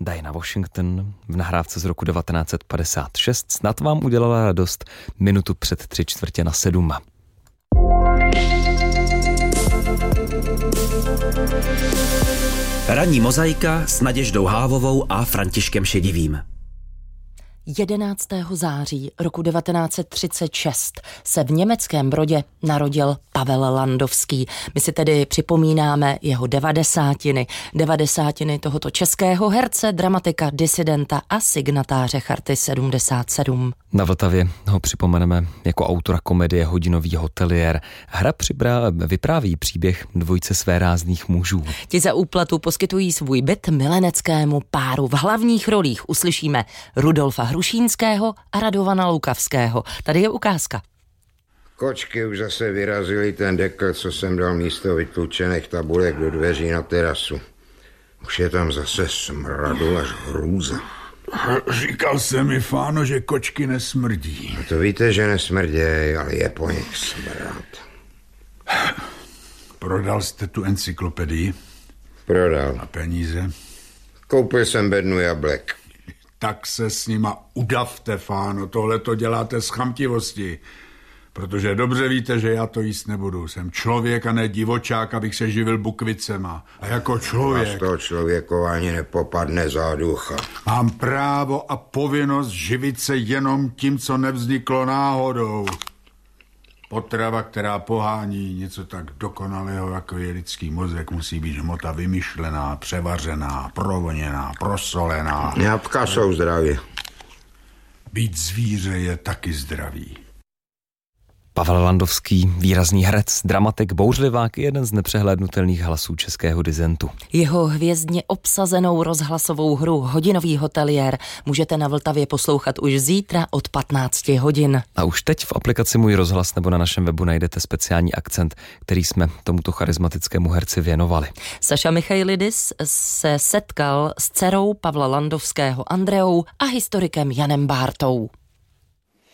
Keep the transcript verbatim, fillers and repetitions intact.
Diana Washington v nahrávce z roku devatenáct set padesát šest snad vám udělala radost minutu před tři čtvrtě na sedm. Ranní mozaika s Naděždou Hávovou a Františkem Šedivým. jedenáctého září roku devatenáct set třicet šest se v německém Brodě narodil Pavel Landovský. My si tedy připomínáme jeho devadesátiny. Devadesátiny tohoto českého herce, dramatika, disidenta a signatáře Charty sedmdesát sedm. Na Vltavě ho připomeneme jako autora komedie Hodinový hoteliér. Hra přibrá, vypráví příběh dvojice svérázných mužů. Ti za úplatu poskytují svůj byt mileneckému páru. V hlavních rolích uslyšíme Rudolfa Hrušínského a Radovana Lukavského. Tady je ukázka. Kočky už zase vyrazili ten dekl, co jsem dal místo vytlučených tabulek do dveří na terasu. Už je tam zase smradu až hrůza. Říkal se mi, Fáno, že kočky nesmrdí. No to víte, že nesmrděj, ale je po nich smrad. Prodal jste tu encyklopedii? Prodal. A peníze? Koupil jsem bednu jablek. Tak se s nima udavte, Fáno, tohle to děláte z chamtivosti. Protože dobře víte, že já to jíst nebudu. Jsem člověk a ne divočák, abych se živil bukvicema. A jako člověk... A z toho člověkova ani nepopadne záducha. Mám právo a povinnost živit se jenom tím, co nevzniklo náhodou. Potrava, která pohání něco tak dokonalého, jako je lidský mozek, musí být hmota vymyšlená, převařená, provoněná, prosolená. Jabka jsou zdraví. Být zvíře je taky zdravý. Pavel Landovský, výrazný herec, dramatik, bouřlivák, jeden z nepřehlédnutelných hlasů českého dizentu. Jeho hvězdně obsazenou rozhlasovou hru Hodinový hoteliér můžete na Vltavě poslouchat už zítra od patnácti hodin. A už teď v aplikaci Můj rozhlas nebo na našem webu najdete speciální akcent, který jsme tomuto charismatickému herci věnovali. Saša Michailidis se setkal s dcerou Pavla Landovského Andreou a historikem Janem Bártou.